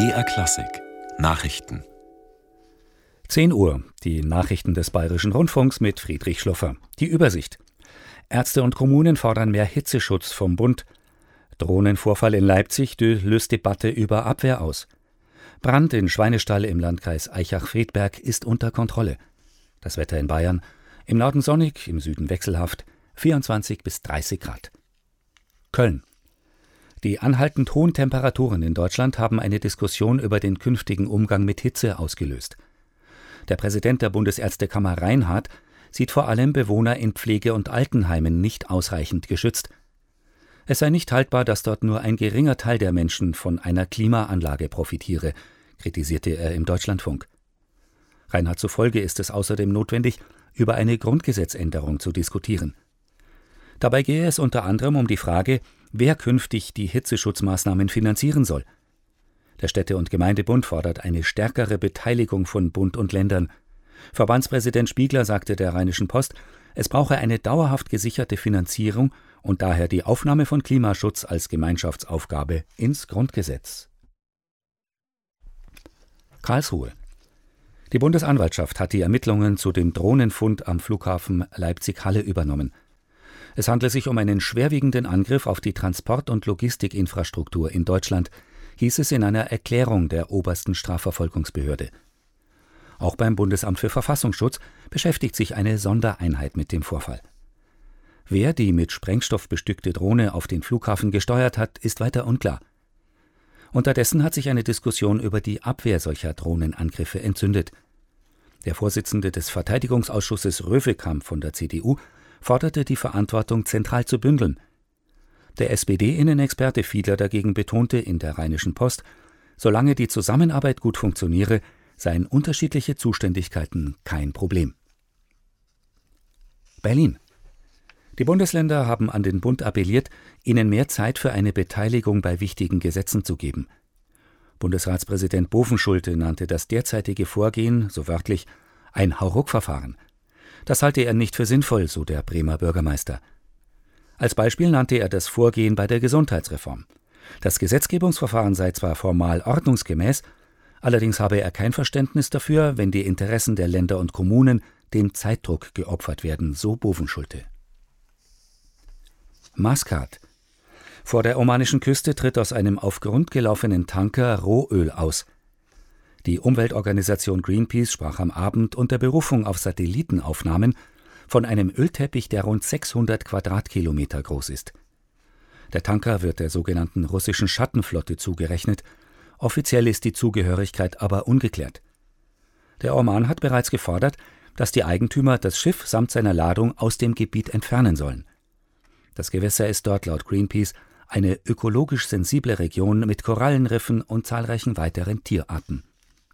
BR Klassik Nachrichten 10 Uhr, die Nachrichten des Bayerischen Rundfunks mit Friedrich Schloffer. Die Übersicht. Ärzte und Kommunen fordern mehr Hitzeschutz vom Bund. Drohnenvorfall in Leipzig löst Debatte über Abwehr aus. Brand in Schweinestall im Landkreis Aichach-Friedberg ist unter Kontrolle. Das Wetter in Bayern: im Norden sonnig, im Süden wechselhaft, 24 bis 30 Grad. Köln. Die anhaltend hohen Temperaturen in Deutschland haben eine Diskussion über den künftigen Umgang mit Hitze ausgelöst. Der Präsident der Bundesärztekammer Reinhardt sieht vor allem Bewohner in Pflege- und Altenheimen nicht ausreichend geschützt. Es sei nicht haltbar, dass dort nur ein geringer Teil der Menschen von einer Klimaanlage profitiere, kritisierte er im Deutschlandfunk. Reinhardt zufolge ist es außerdem notwendig, über eine Grundgesetzänderung zu diskutieren. Dabei gehe es unter anderem um die Frage, wer künftig die Hitzeschutzmaßnahmen finanzieren soll. Der Städte- und Gemeindebund fordert eine stärkere Beteiligung von Bund und Ländern. Verbandspräsident Spiegler sagte der Rheinischen Post, es brauche eine dauerhaft gesicherte Finanzierung und daher die Aufnahme von Klimaschutz als Gemeinschaftsaufgabe ins Grundgesetz. Karlsruhe. Die Bundesanwaltschaft hat die Ermittlungen zu dem Drohnenfund am Flughafen Leipzig-Halle übernommen. Es handle sich um einen schwerwiegenden Angriff auf die Transport- und Logistikinfrastruktur in Deutschland, hieß es in einer Erklärung der obersten Strafverfolgungsbehörde. Auch beim Bundesamt für Verfassungsschutz beschäftigt sich eine Sondereinheit mit dem Vorfall. Wer die mit Sprengstoff bestückte Drohne auf den Flughafen gesteuert hat, ist weiter unklar. Unterdessen hat sich eine Diskussion über die Abwehr solcher Drohnenangriffe entzündet. Der Vorsitzende des Verteidigungsausschusses Röwekamp von der CDU forderte, die Verantwortung zentral zu bündeln. Der SPD-Innenexperte Fiedler dagegen betonte in der Rheinischen Post, solange die Zusammenarbeit gut funktioniere, seien unterschiedliche Zuständigkeiten kein Problem. Berlin. Die Bundesländer haben an den Bund appelliert, ihnen mehr Zeit für eine Beteiligung bei wichtigen Gesetzen zu geben. Bundesratspräsident Bovenschulte nannte das derzeitige Vorgehen, so wörtlich, ein Hauruck-Verfahren. Das halte er nicht für sinnvoll, so der Bremer Bürgermeister. Als Beispiel nannte er das Vorgehen bei der Gesundheitsreform. Das Gesetzgebungsverfahren sei zwar formal ordnungsgemäß, allerdings habe er kein Verständnis dafür, wenn die Interessen der Länder und Kommunen dem Zeitdruck geopfert werden, so Bovenschulte. Maskat. Vor der omanischen Küste tritt aus einem auf Grund gelaufenen Tanker Rohöl aus. Die Umweltorganisation Greenpeace sprach am Abend unter Berufung auf Satellitenaufnahmen von einem Ölteppich, der rund 600 Quadratkilometer groß ist. Der Tanker wird der sogenannten russischen Schattenflotte zugerechnet. Offiziell ist die Zugehörigkeit aber ungeklärt. Der Oman hat bereits gefordert, dass die Eigentümer das Schiff samt seiner Ladung aus dem Gebiet entfernen sollen. Das Gewässer ist dort laut Greenpeace eine ökologisch sensible Region mit Korallenriffen und zahlreichen weiteren Tierarten.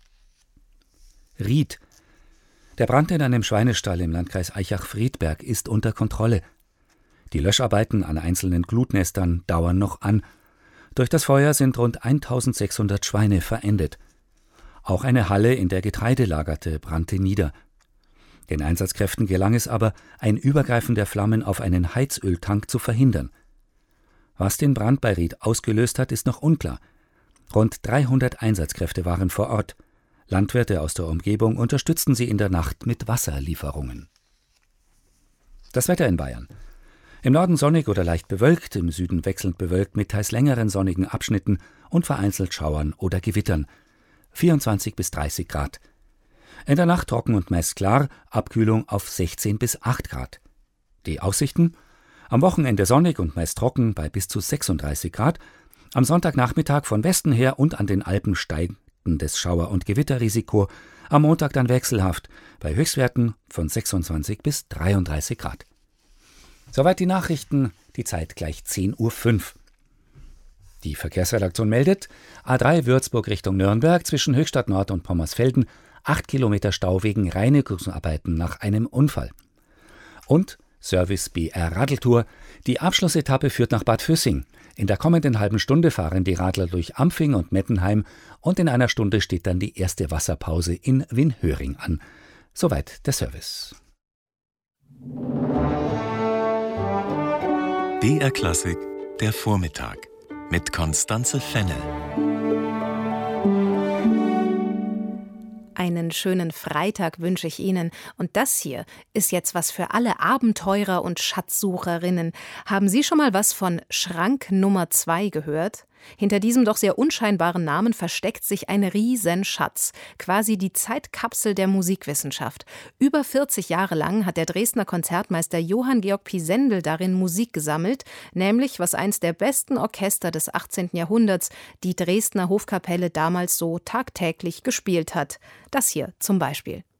Ried. Der Brand in einem Schweinestall im Landkreis Aichach-Friedberg ist unter Kontrolle. Die Löscharbeiten an einzelnen Glutnestern dauern noch an. Durch das Feuer sind rund 1600 Schweine verendet. Auch eine Halle, in der Getreide lagerte, brannte nieder. Den Einsatzkräften gelang es aber, ein Übergreifen der Flammen auf einen Heizöltank zu verhindern. Was den Brand bei Ried ausgelöst hat, ist noch unklar. Rund 300 Einsatzkräfte waren vor Ort. Landwirte aus der Umgebung unterstützten sie in der Nacht mit Wasserlieferungen. Das Wetter in Bayern. Im Norden sonnig oder leicht bewölkt, im Süden wechselnd bewölkt mit teils längeren sonnigen Abschnitten und vereinzelt Schauern oder Gewittern. 24 bis 30 Grad. In der Nacht trocken und meist klar, Abkühlung auf 16 bis 8 Grad. Die Aussichten: am Wochenende sonnig und meist trocken bei bis zu 36 Grad. Am Sonntagnachmittag von Westen her und an den Alpen steigt des Schauer- und Gewitterrisiko, am Montag dann wechselhaft, bei Höchstwerten von 26 bis 33 Grad. Soweit die Nachrichten, die Zeit gleich 10:05 Uhr. Die Verkehrsredaktion meldet: A3 Würzburg Richtung Nürnberg zwischen Höchstadt Nord und Pommersfelden, 8 Kilometer Stau wegen Reinigungsarbeiten nach einem Unfall. Und Service BR Radeltour, die Abschlussetappe führt nach Bad Füssing. In der kommenden halben Stunde fahren die Radler durch Ampfing und Mettenheim und in einer Stunde steht dann die erste Wasserpause in Winhöring an. Soweit der Service. BR Klassik, der Vormittag mit Constanze Fennel. Einen schönen Freitag wünsche ich Ihnen. Und das hier ist jetzt was für alle Abenteurer und Schatzsucherinnen. Haben Sie schon mal was von Schrank Nummer 2 gehört? Hinter diesem doch sehr unscheinbaren Namen versteckt sich ein Riesenschatz, quasi die Zeitkapsel der Musikwissenschaft. Über 40 Jahre lang hat der Dresdner Konzertmeister Johann Georg Pisendel darin Musik gesammelt, nämlich was eins der besten Orchester des 18. Jahrhunderts, die Dresdner Hofkapelle damals so tagtäglich gespielt hat. Das hier zum Beispiel.